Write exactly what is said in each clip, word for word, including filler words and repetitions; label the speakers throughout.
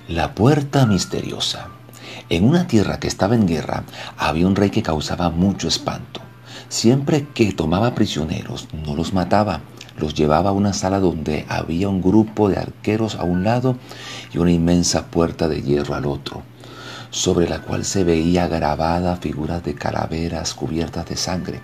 Speaker 1: La puerta misteriosa. En una tierra que estaba en guerra, había un rey que causaba mucho espanto. Siempre que tomaba prisioneros, no los mataba, los llevaba a una sala donde había un grupo de arqueros a un lado y una inmensa puerta de hierro al otro, sobre la cual se veía grabada figuras de calaveras cubiertas de sangre.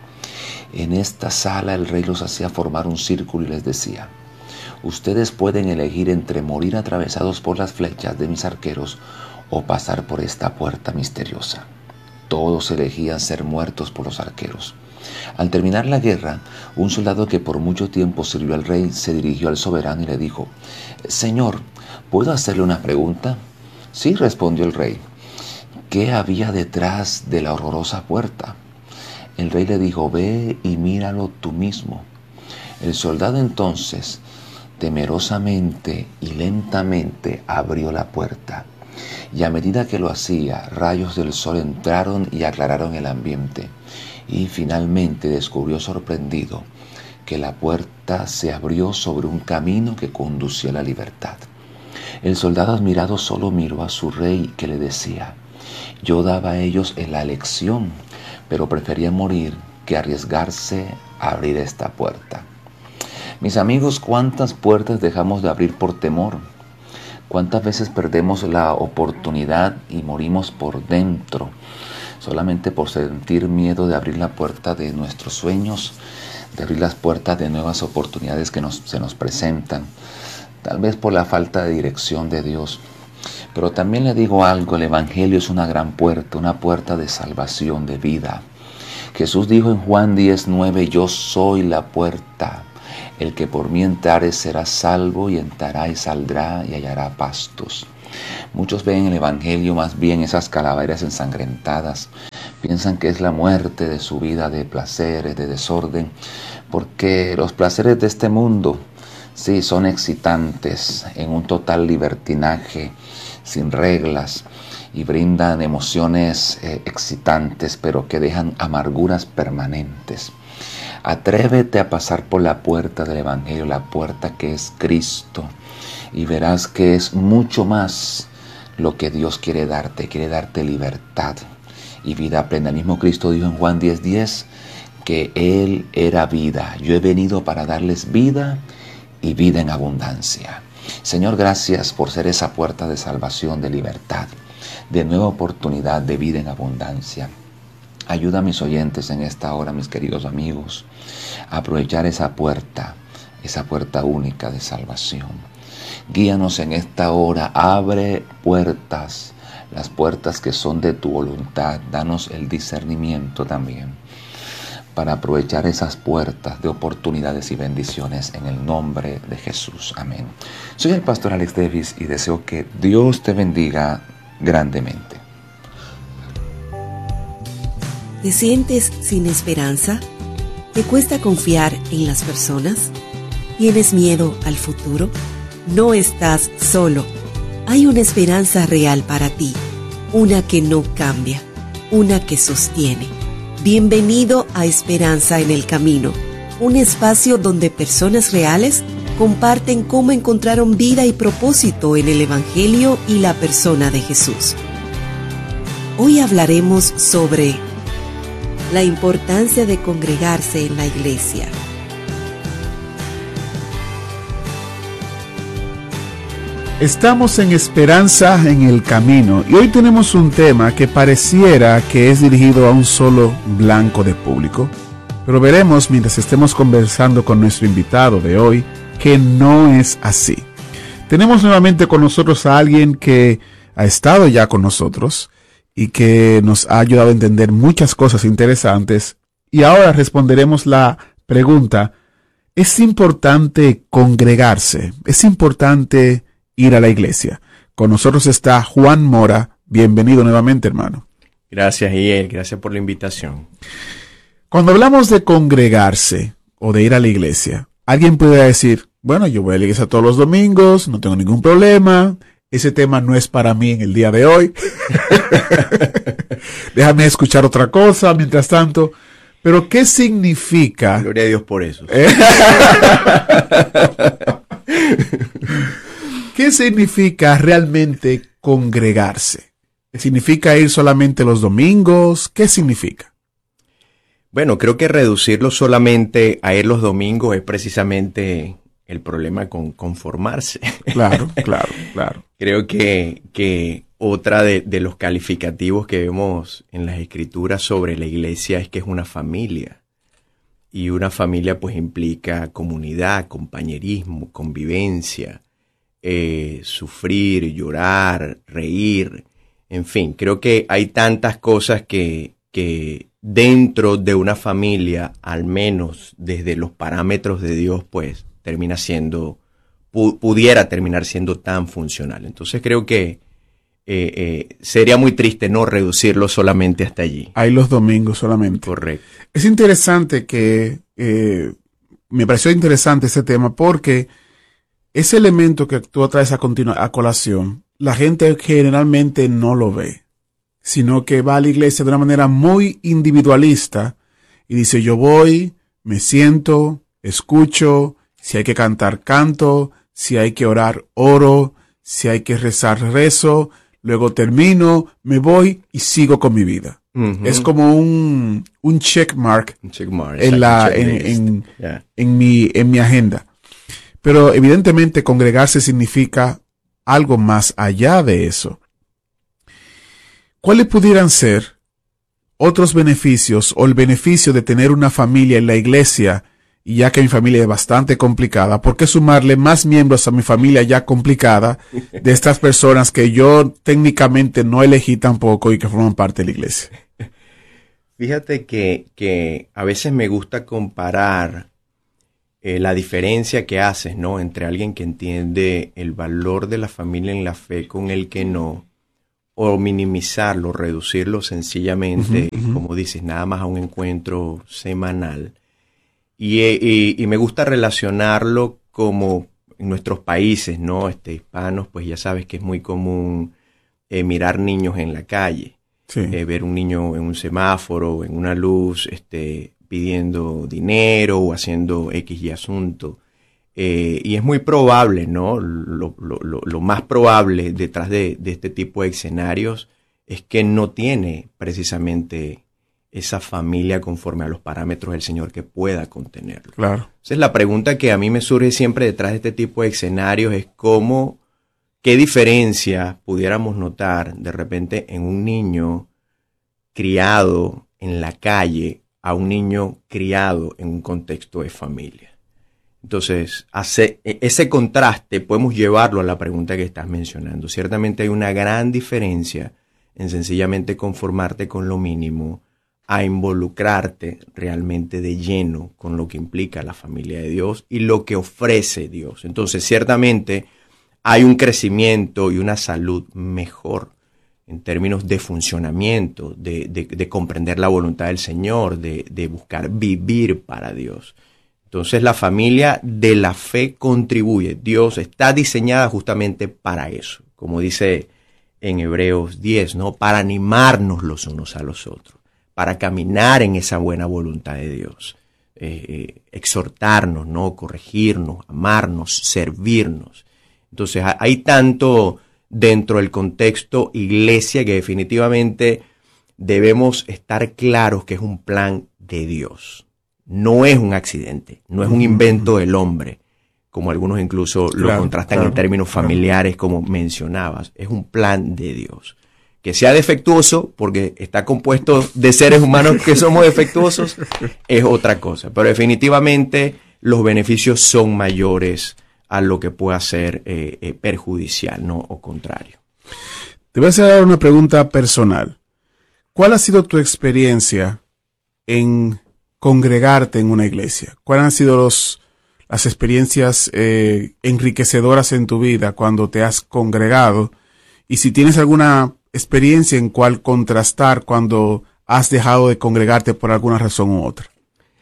Speaker 1: En esta sala el rey los hacía formar un círculo y les decía: ustedes pueden elegir entre morir atravesados por las flechas de mis arqueros o pasar por esta puerta misteriosa. Todos elegían ser muertos por los arqueros. Al terminar la guerra, un soldado que por mucho tiempo sirvió al rey se dirigió al soberano y le dijo: Señor, ¿puedo hacerle una pregunta? Sí, respondió el rey. ¿Qué había detrás de la horrorosa puerta? El rey le dijo: ve y míralo tú mismo. El soldado entonces, temerosamente y lentamente, abrió la puerta. Y a medida que lo hacía, rayos del sol entraron y aclararon el ambiente. Y finalmente descubrió sorprendido que la puerta se abrió sobre un camino que conducía a la libertad. El soldado admirado solo miró a su rey, que le decía: yo daba a ellos la elección, pero prefería morir que arriesgarse a abrir esta puerta. Mis amigos, ¿cuántas puertas dejamos de abrir por temor? ¿Cuántas veces perdemos la oportunidad y morimos por dentro, solamente por sentir miedo de abrir la puerta de nuestros sueños, de abrir las puertas de nuevas oportunidades que nos, se nos presentan, tal vez por la falta de dirección de Dios? Pero también le digo algo: el Evangelio es una gran puerta, una puerta de salvación, de vida. Jesús dijo en Juan diez nueve: yo soy la puerta. El que por mí entrare será salvo, y entrará y saldrá y hallará pastos. Muchos ven en el Evangelio más bien esas calaveras ensangrentadas. Piensan que es la muerte de su vida de placeres, de desorden, porque los placeres de este mundo, sí, son excitantes, en un total libertinaje, sin reglas, y brindan emociones eh, excitantes, pero que dejan amarguras permanentes. Atrévete a pasar por la puerta del Evangelio, la puerta que es Cristo, y verás que es mucho más lo que Dios quiere darte. Quiere darte libertad y vida plena. El mismo Cristo dijo en Juan diez diez que Él era vida. Yo he venido para darles vida y vida en abundancia. Señor, gracias por ser esa puerta de salvación, de libertad, de nueva oportunidad, de vida en abundancia. Ayuda a mis oyentes en esta hora, mis queridos amigos, a aprovechar esa puerta, esa puerta única de salvación. Guíanos en esta hora, abre puertas, las puertas que son de tu voluntad. Danos el discernimiento también para aprovechar esas puertas de oportunidades y bendiciones en el nombre de Jesús. Amén. Soy el pastor Alex Davis y deseo que Dios te bendiga grandemente.
Speaker 2: ¿Te sientes sin esperanza? ¿Te cuesta confiar en las personas? ¿Tienes miedo al futuro? No estás solo. Hay una esperanza real para ti, una que no cambia, una que sostiene. Bienvenido a Esperanza en el Camino, un espacio donde personas reales comparten cómo encontraron vida y propósito en el Evangelio y la persona de Jesús. Hoy hablaremos sobre la importancia de congregarse en la iglesia.
Speaker 3: Estamos en Esperanza en el Camino y hoy tenemos un tema que pareciera que es dirigido a un solo blanco de público, pero veremos mientras estemos conversando con nuestro invitado de hoy que no es así. Tenemos nuevamente con nosotros a alguien que ha estado ya con nosotros y que nos ha ayudado a entender muchas cosas interesantes, y ahora responderemos la pregunta: ¿es importante congregarse? ¿Es importante ir a la iglesia? Con nosotros está Juan Mora. Bienvenido nuevamente, hermano.
Speaker 4: Gracias, Iel. Gracias por la invitación.
Speaker 3: Cuando hablamos de congregarse o de ir a la iglesia, alguien puede decir: bueno, yo voy a la iglesia todos los domingos, no tengo ningún problema. Ese tema no es para mí en el día de hoy. Déjame escuchar otra cosa mientras tanto. Pero ¿qué significa?
Speaker 4: Gloria a Dios por eso.
Speaker 3: ¿Qué significa realmente congregarse? ¿Significa ir solamente los domingos? ¿Qué significa?
Speaker 4: Bueno, creo que reducirlo solamente a ir los domingos es precisamente el problema con conformarse.
Speaker 3: Claro, claro, claro.
Speaker 4: Creo que, que otra de, de los calificativos que vemos en las escrituras sobre la iglesia es que es una familia. Y una familia pues implica comunidad, compañerismo, convivencia, eh, sufrir, llorar, reír. En fin, creo que hay tantas cosas que, que dentro de una familia, al menos desde los parámetros de Dios, pues termina siendo, pu- pudiera terminar siendo tan funcional. Entonces creo que eh, eh, sería muy triste no reducirlo solamente hasta allí.
Speaker 3: Hay los domingos solamente.
Speaker 4: Correcto.
Speaker 3: Es interesante que, eh, me pareció interesante ese tema porque ese elemento que tú traes a, continu- a colación, la gente generalmente no lo ve, sino que va a la iglesia de una manera muy individualista y dice, yo voy, me siento, escucho, si hay que cantar, canto, si hay que orar, oro, si hay que rezar, rezo, luego termino, me voy y sigo con mi vida. Uh-huh. Es como un, un check mark, un check mark en, la, en, en, yeah. en, mi, en mi agenda. Pero evidentemente congregarse significa algo más allá de eso. ¿Cuáles pudieran ser otros beneficios o el beneficio de tener una familia en la iglesia? Y ya que mi familia es bastante complicada, ¿por qué sumarle más miembros a mi familia ya complicada de estas personas que yo técnicamente no elegí tampoco y que forman parte de la iglesia?
Speaker 4: Fíjate que, que a veces me gusta comparar eh, la diferencia que haces, ¿no?, entre alguien que entiende el valor de la familia en la fe con el que no, o minimizarlo, reducirlo sencillamente, uh-huh, uh-huh. como dices, nada más a un encuentro semanal. Y, y, y me gusta relacionarlo como en nuestros países, ¿no? Este, hispanos, pues ya sabes que es muy común eh, mirar niños en la calle. Sí. Eh, ver un niño en un semáforo, en una luz, este, pidiendo dinero o haciendo X y asunto. Eh, y es muy probable, ¿no? Lo, lo, lo, lo más probable detrás de, de este tipo de escenarios es que no tiene precisamente esa familia conforme a los parámetros del Señor que pueda contenerlo.
Speaker 3: Claro.
Speaker 4: Entonces la pregunta que a mí me surge siempre detrás de este tipo de escenarios es cómo, qué diferencia pudiéramos notar de repente en un niño criado en la calle a un niño criado en un contexto de familia. Entonces, hace, ese contraste podemos llevarlo a la pregunta que estás mencionando. Ciertamente hay una gran diferencia en sencillamente conformarte con lo mínimo a involucrarte realmente de lleno con lo que implica la familia de Dios y lo que ofrece Dios. Entonces, ciertamente hay un crecimiento y una salud mejor en términos de funcionamiento, de, de, de comprender la voluntad del Señor, de, de buscar vivir para Dios. Entonces, la familia de la fe contribuye. Dios está diseñada justamente para eso, como dice en Hebreos diez, ¿no? Para animarnos los unos a los otros, para caminar en esa buena voluntad de Dios, eh, eh, exhortarnos, ¿no? Corregirnos, amarnos, servirnos. Entonces hay tanto dentro del contexto iglesia que definitivamente debemos estar claros que es un plan de Dios. No es un accidente, no es un invento del hombre, como algunos incluso lo claro, contrastan claro, en términos familiares, claro. como mencionabas. Es un plan de Dios. Que sea defectuoso, porque está compuesto de seres humanos que somos defectuosos, es otra cosa. Pero definitivamente los beneficios son mayores a lo que pueda ser eh, eh, perjudicial, ¿no? O contrario.
Speaker 3: Te voy a hacer una pregunta personal. ¿Cuál ha sido tu experiencia en congregarte en una iglesia? ¿Cuáles han sido los, las experiencias eh, enriquecedoras en tu vida cuando te has congregado? Y si tienes alguna experiencia en cuál contrastar cuando has dejado de congregarte por alguna razón u otra.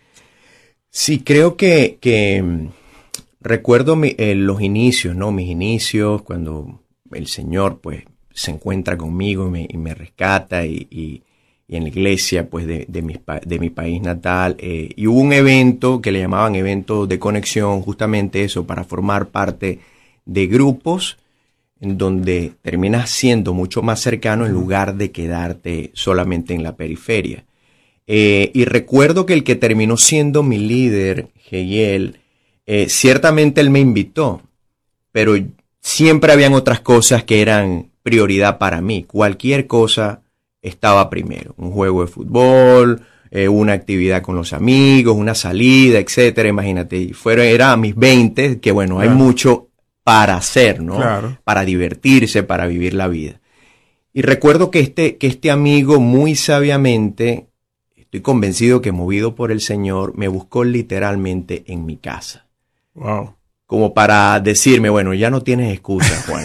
Speaker 4: Sí, creo que, que recuerdo mi, eh, los inicios, ¿no? Mis inicios, cuando el Señor, pues, se encuentra conmigo y me, y me rescata y, y, y en la iglesia, pues, de, de, mi, de mi país natal. Eh, y hubo un evento que le llamaban evento de conexión, justamente eso, para formar parte de grupos en donde terminas siendo mucho más cercano en lugar de quedarte solamente en la periferia. Eh, y recuerdo que el que terminó siendo mi líder, Heyel, eh, ciertamente él me invitó, pero siempre habían otras cosas que eran prioridad para mí. Cualquier cosa estaba primero. Un juego de fútbol, eh, una actividad con los amigos, una salida, etcétera. Imagínate, fueron, era a mis veinte, que bueno, claro, hay mucho para hacer, ¿no? Claro. Para divertirse, para vivir la vida. Y recuerdo que este, que este amigo muy sabiamente, estoy convencido que movido por el Señor, me buscó literalmente en mi casa.
Speaker 3: Wow.
Speaker 4: Como para decirme, bueno, ya no tienes excusa, Juan.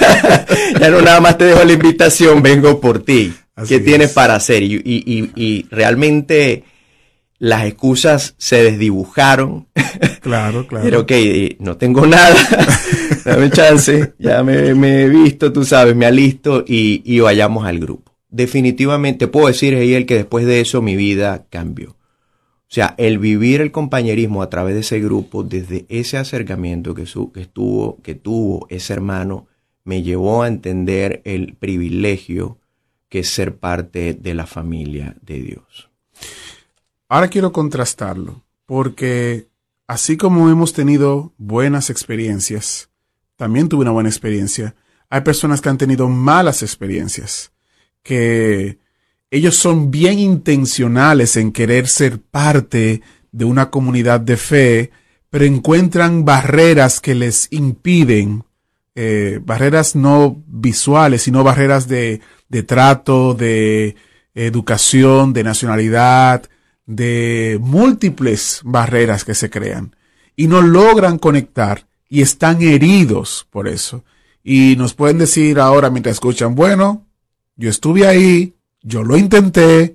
Speaker 4: Ya no nada más te dejo la invitación, vengo por ti. Así ¿Qué es. Tienes para hacer? Y, y, y, y realmente las excusas se desdibujaron.
Speaker 3: Claro, claro.
Speaker 4: Pero ok, no tengo nada, dame chance, ya me, me he visto, tú sabes, me alisto y, y vayamos al grupo. Definitivamente puedo decir, Heyel, que después de eso mi vida cambió. O sea, el vivir el compañerismo a través de ese grupo, desde ese acercamiento que, su, que, estuvo, que tuvo ese hermano, me llevó a entender el privilegio que es ser parte de la familia de Dios.
Speaker 3: Ahora quiero contrastarlo, porque así como hemos tenido buenas experiencias, también tuve una buena experiencia, hay personas que han tenido malas experiencias, que ellos son bien intencionales en querer ser parte de una comunidad de fe, pero encuentran barreras que les impiden, eh, barreras no visuales, sino barreras de, de trato, de educación, de nacionalidad, de múltiples barreras que se crean. Y no logran conectar y están heridos por eso. Y nos pueden decir ahora mientras escuchan, bueno, yo estuve ahí, yo lo intenté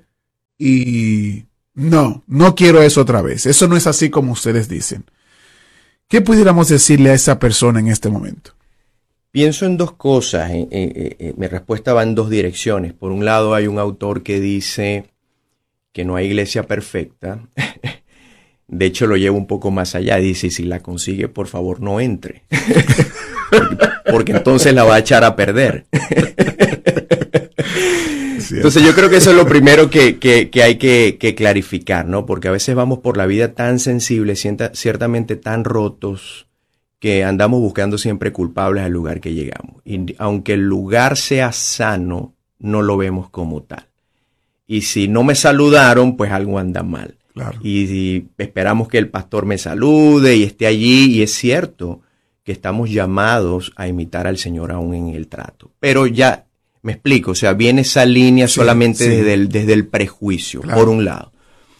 Speaker 3: y no, no quiero eso otra vez. Eso no es así como ustedes dicen. ¿Qué pudiéramos decirle a esa persona en este momento?
Speaker 4: Pienso en dos cosas. Eh, eh, eh, mi respuesta va en dos direcciones. Por un lado, hay un autor que dice que no hay iglesia perfecta. De hecho, lo llevo un poco más allá. Dice, si la consigue, por favor, no entre. porque, porque entonces la va a echar a perder. Entonces yo creo que eso es lo primero que, que, que hay que, que clarificar, ¿no? Porque a veces vamos por la vida tan sensibles, ciertamente tan rotos, que andamos buscando siempre culpables al lugar que llegamos. Y aunque el lugar sea sano, no lo vemos como tal. Y si no me saludaron, pues algo anda mal.
Speaker 3: Claro.
Speaker 4: Y, y esperamos que el pastor me salude y esté allí, y es cierto que estamos llamados a imitar al Señor aún en el trato. Pero ya... Me explico, o sea, viene esa línea sí, solamente sí. Desde, el, desde el prejuicio, claro. Por un lado.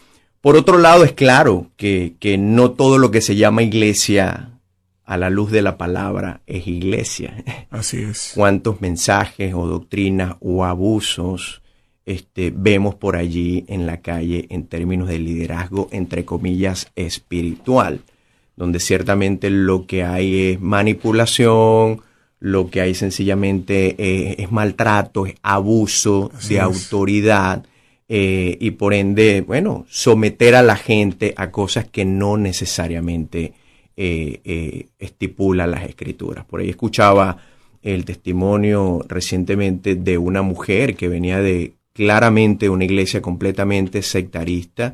Speaker 4: Por otro lado, es claro que, que no todo lo que se llama iglesia a la luz de la palabra es iglesia.
Speaker 3: Así es.
Speaker 4: Cuántos mensajes o doctrinas o abusos este, vemos por allí en la calle en términos de liderazgo, entre comillas, espiritual, donde ciertamente lo que hay es manipulación, lo que hay sencillamente eh, es maltrato, es abuso Así de es. autoridad eh, y por ende, bueno, someter a la gente a cosas que no necesariamente eh, eh, estipula las escrituras. Por ahí escuchaba el testimonio recientemente de una mujer que venía de claramente una iglesia completamente sectarista,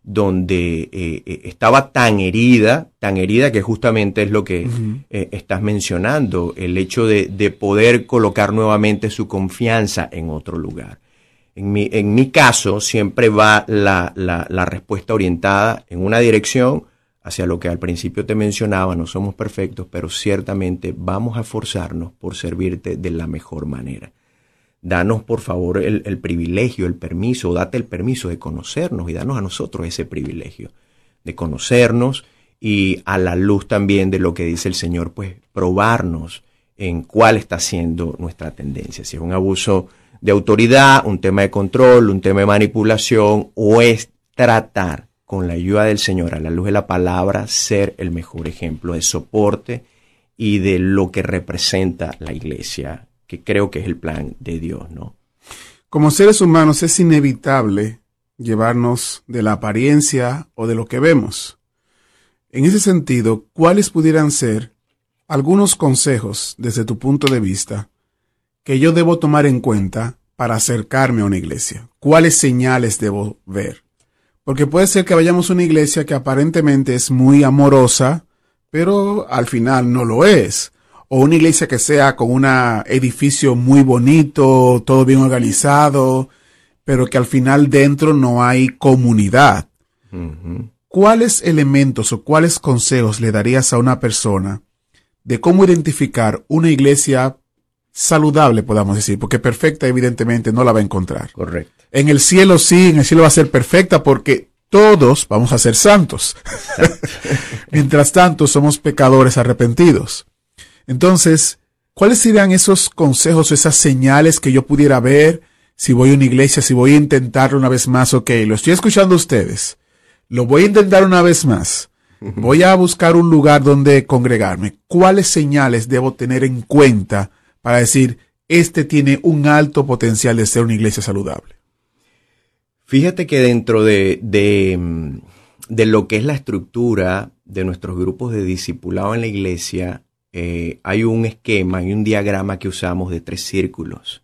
Speaker 4: donde eh, eh, estaba tan herida, tan herida que justamente es lo que uh-huh. eh, estás mencionando, el hecho de, de poder colocar nuevamente su confianza en otro lugar. En mi, en mi caso siempre va la, la, la respuesta orientada en una dirección hacia lo que al principio te mencionaba, no somos perfectos, pero ciertamente vamos a esforzarnos por servirte de la mejor manera. Danos, por favor, el, el privilegio, el permiso, date el permiso de conocernos y danos a nosotros ese privilegio de conocernos y a la luz también de lo que dice el Señor, pues probarnos en cuál está siendo nuestra tendencia. Si es un abuso de autoridad, un tema de control, un tema de manipulación, o es tratar con la ayuda del Señor, a la luz de la palabra, ser el mejor ejemplo de soporte y de lo que representa la iglesia, que creo que es el plan de Dios, ¿no?
Speaker 3: Como seres humanos es inevitable llevarnos de la apariencia o de lo que vemos. En ese sentido, ¿cuáles pudieran ser algunos consejos desde tu punto de vista que yo debo tomar en cuenta para acercarme a una iglesia. ¿Cuáles señales debo ver? Porque puede ser que vayamos a una iglesia que aparentemente es muy amorosa, pero al final no lo es. O una iglesia que sea con un edificio muy bonito, todo bien organizado, pero que al final dentro no hay comunidad. Uh-huh. ¿Cuáles elementos o cuáles consejos le darías a una persona de cómo identificar una iglesia saludable, podamos decir? Porque perfecta evidentemente no la va a encontrar.
Speaker 4: Correcto.
Speaker 3: En el cielo sí, en el cielo va a ser perfecta porque todos vamos a ser santos. Mientras tanto somos pecadores arrepentidos. Entonces, ¿cuáles serían esos consejos, esas señales que yo pudiera ver si voy a una iglesia, si voy a intentarlo una vez más? Ok, lo estoy escuchando a ustedes. Lo voy a intentar una vez más. Voy a buscar un lugar donde congregarme. ¿Cuáles señales debo tener en cuenta para decir, este tiene un alto potencial de ser una iglesia saludable?
Speaker 4: Fíjate que dentro de, de, de lo que es la estructura de nuestros grupos de discipulado en la iglesia, eh, hay un esquema, hay un diagrama que usamos de tres círculos.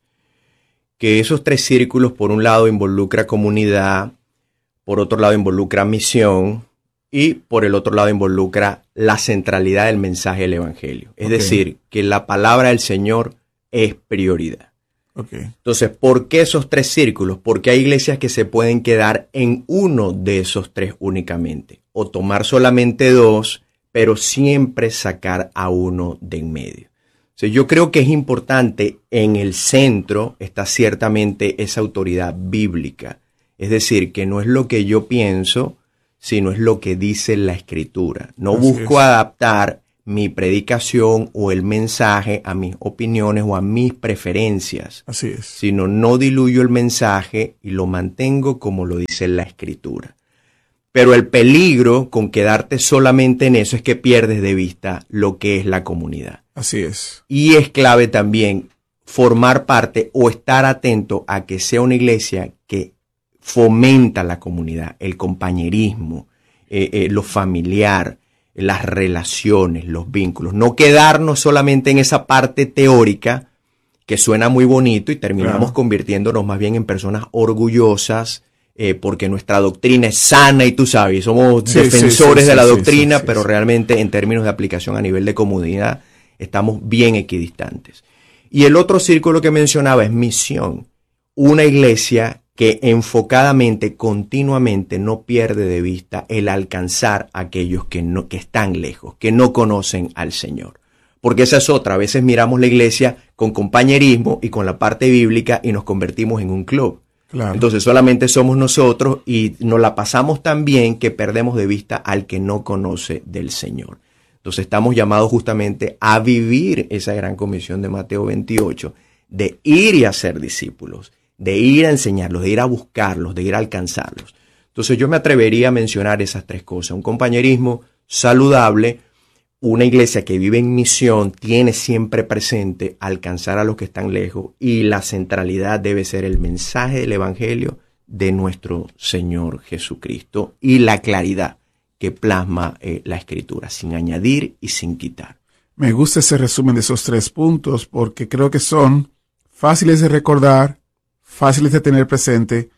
Speaker 4: Que esos tres círculos, por un lado, involucra comunidad, por otro lado, involucra misión y por el otro lado, involucra la centralidad del mensaje del evangelio. Es okay. decir, que la palabra del Señor es prioridad. Okay. Entonces, ¿por qué esos tres círculos? Porque hay iglesias que se pueden quedar en uno de esos tres únicamente, o tomar solamente dos, pero siempre sacar a uno de en medio. O sea, yo creo que es importante, en el centro está ciertamente esa autoridad bíblica, es decir, que no es lo que yo pienso, sino es lo que dice la Escritura. No Así busco es. adaptar mi predicación o el mensaje a mis opiniones o a mis preferencias.
Speaker 3: Así es.
Speaker 4: Sino no diluyo el mensaje y lo mantengo como lo dice la Escritura. Pero el peligro con quedarte solamente en eso es que pierdes de vista lo que es la comunidad.
Speaker 3: Así es.
Speaker 4: Y es clave también formar parte o estar atento a que sea una iglesia que fomenta la comunidad, el compañerismo, eh, eh, lo familiar, las relaciones, los vínculos. No quedarnos solamente en esa parte teórica que suena muy bonito y terminamos claro. convirtiéndonos más bien en personas orgullosas eh, porque nuestra doctrina es sana y tú sabes, somos sí, defensores sí, sí, de la sí, doctrina, sí, sí, pero sí. realmente en términos de aplicación a nivel de comunidad estamos bien equidistantes. Y el otro círculo que mencionaba es misión. Una iglesia que enfocadamente, continuamente, no pierde de vista el alcanzar a aquellos que, no, que están lejos, que no conocen al Señor. Porque esa es otra. A veces miramos la iglesia con compañerismo y con la parte bíblica y nos convertimos en un club. Claro. Entonces solamente somos nosotros y nos la pasamos tan bien que perdemos de vista al que no conoce del Señor. Entonces estamos llamados justamente a vivir esa gran comisión de Mateo veintiocho, de ir y hacer discípulos, de ir a enseñarlos, de ir a buscarlos, de ir a alcanzarlos. Entonces yo me atrevería a mencionar esas tres cosas. Un compañerismo saludable, una iglesia que vive en misión, tiene siempre presente alcanzar a los que están lejos y la centralidad debe ser el mensaje del evangelio de nuestro Señor Jesucristo y la claridad que plasma eh, la Escritura, sin añadir y sin quitar.
Speaker 3: Me gusta ese resumen de esos tres puntos porque creo que son fáciles de recordar, fáciles de tener presente.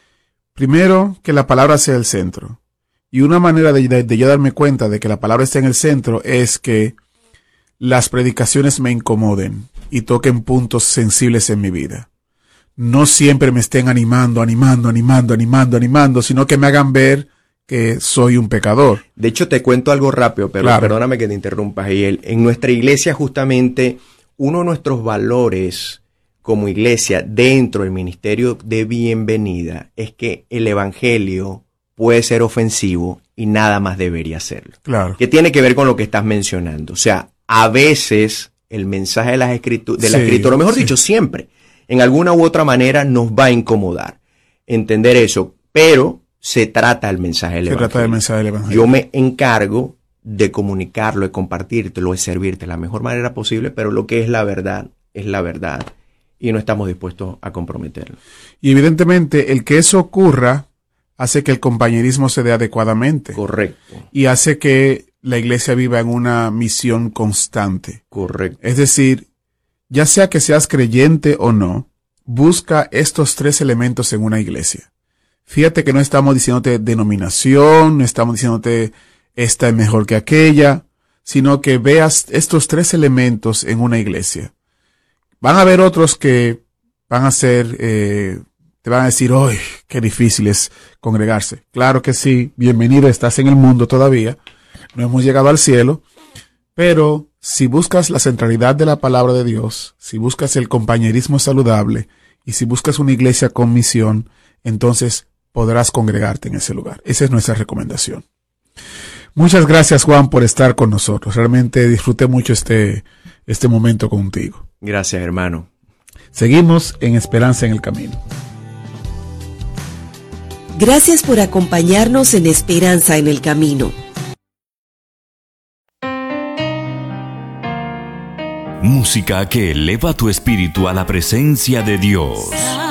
Speaker 3: Primero, que la palabra sea el centro. Y una manera de, de, de yo darme cuenta de que la palabra está en el centro es que las predicaciones me incomoden y toquen puntos sensibles en mi vida. No siempre me estén animando, animando, animando, animando, animando, sino que me hagan ver que soy un pecador.
Speaker 4: De hecho, te cuento algo rápido, pero claro. perdóname que te interrumpa, Jael. En nuestra iglesia, justamente, uno de nuestros valores como iglesia dentro del ministerio de bienvenida es que el evangelio puede ser ofensivo y nada más debería serlo.
Speaker 3: Claro.
Speaker 4: Que tiene que ver con lo que estás mencionando. O sea, a veces el mensaje de, las escritu- de la sí, escritura, o mejor sí. dicho, siempre, en alguna u otra manera nos va a incomodar entender eso, pero se trata del mensaje del
Speaker 3: se
Speaker 4: evangelio.
Speaker 3: trata del mensaje del evangelio.
Speaker 4: Yo me encargo de comunicarlo, de compartírtelo, de servirte de la mejor manera posible, pero lo que es la verdad, es la verdad. Y no estamos dispuestos a comprometerlo.
Speaker 3: Y evidentemente el que eso ocurra hace que el compañerismo se dé adecuadamente.
Speaker 4: Correcto.
Speaker 3: Y hace que la iglesia viva en una misión constante.
Speaker 4: Correcto.
Speaker 3: Es decir, ya sea que seas creyente o no, busca estos tres elementos en una iglesia. Fíjate que no estamos diciéndote denominación, no estamos diciéndote esta es mejor que aquella, sino que veas estos tres elementos en una iglesia. Van a haber otros que van a ser, eh, te van a decir, ¡ay, qué difícil es congregarse! Claro que sí, bienvenido, estás en el mundo todavía, no hemos llegado al cielo, pero si buscas la centralidad de la palabra de Dios, si buscas el compañerismo saludable y si buscas una iglesia con misión, entonces podrás congregarte en ese lugar. Esa es nuestra recomendación. Muchas gracias, Juan, por estar con nosotros. Realmente disfruté mucho este, este momento contigo.
Speaker 4: Gracias, hermano.
Speaker 3: Seguimos en Esperanza en el Camino.
Speaker 2: Gracias por acompañarnos en Esperanza en el Camino.
Speaker 5: Música que eleva tu espíritu a la presencia de Dios.